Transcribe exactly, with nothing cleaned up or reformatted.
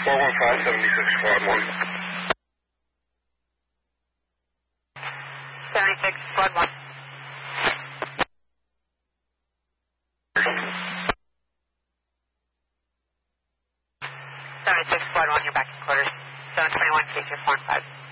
four one five, seventy-six, squad one. seventy-six, squad one. seventy-six, squad one, you're back in quarters. seven twenty-one, K two four five.